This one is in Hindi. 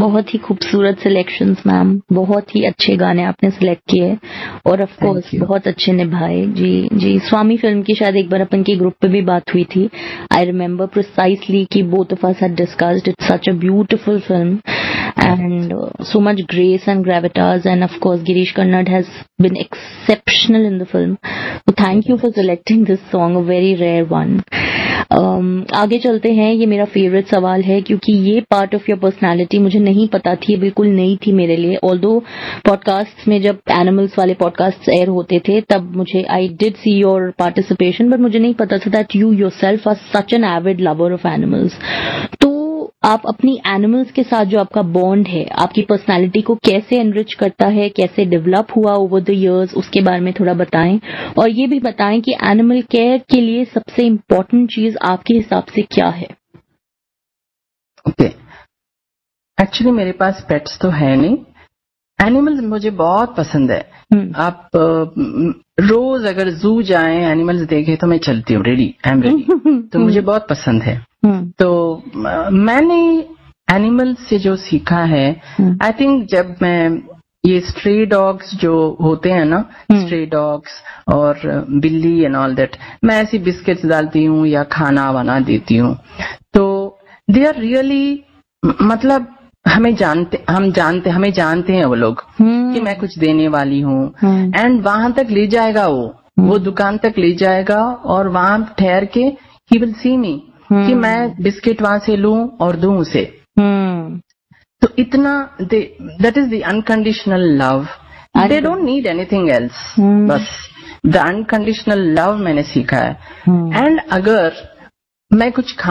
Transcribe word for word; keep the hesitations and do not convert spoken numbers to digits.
बहुत ही खूबसूरत सिलेक्शंस मैम, बहुत ही अच्छे गाने आपने सिलेक्ट किए और ऑफ कोर्स बहुत अच्छे निभाए। जी जी स्वामी फिल्म की शायद एक बार अपन की ग्रुप पे भी बात हुई थी। आई रिमेम्बर प्रिसाइसली कि both of us had discussed it's such a beautiful film and uh, so much grace and gravitas, and of course Girish Karnad has been exceptional in the film, so thank you for selecting this song, a very rare one. um, आगे चलते हैं। ये मेरा फेवरेट सवाल है क्योंकि ये पार्ट ऑफ योर पर्सनालिटी मुझे नहीं पता थी, बिल्कुल नई थी मेरे लिए। ऑल्दो पॉडकास्ट में जब एनिमल्स वाले पॉडकास्ट एयर होते थे तब मुझे I did see your participation, but मुझे नहीं पता था that you yourself are such an avid lover of animals. तो आप अपनी एनिमल्स के साथ जो आपका बॉन्ड है आपकी पर्सनालिटी को कैसे एनरिच करता है, कैसे डेवलप हुआ ओवर द इयर्स, उसके बारे में थोड़ा बताएं। और ये भी बताएं कि एनिमल केयर के लिए सबसे इम्पोर्टेंट चीज आपके हिसाब से क्या है। ओके, एक्चुअली मेरे पास पेट्स तो है नहीं, एनिमल्स मुझे बहुत पसंद है। hmm. आप uh, रोज अगर जू जाएं एनिमल्स देखें तो मैं चलती हूँ, रेडी, आई एम रेडी। तो मुझे बहुत पसंद है। hmm. तो uh, मैंने एनिमल्स से जो सीखा है, आई hmm. थिंक जब मैं ये स्ट्रे डॉग्स जो होते हैं ना, स्ट्रे hmm. डॉग्स और बिल्ली एंड ऑल दैट, मैं ऐसी बिस्किट्स डालती हूँ या खाना बना देती हूँ, तो दे आर रियली, मतलब हमें जानते हम जानते हमें जानते हैं वो लोग hmm. कि मैं कुछ देने वाली हूँ, एंड hmm. वहां तक ले जाएगा वो hmm. वो दुकान तक ले जाएगा और वहां ठहर के he will see me hmm. कि मैं बिस्किट वहां से लूं और दूं उसे। hmm. तो इतना that is the unconditional love, they don't need anything else, बस द अनकंडीशनल लव मैंने सीखा है। And hmm. अगर मैं कुछ